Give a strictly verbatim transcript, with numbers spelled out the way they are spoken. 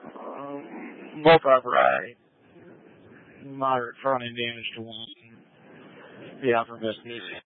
um, multi-variety, moderate front end damage to one. Yeah, for investigation.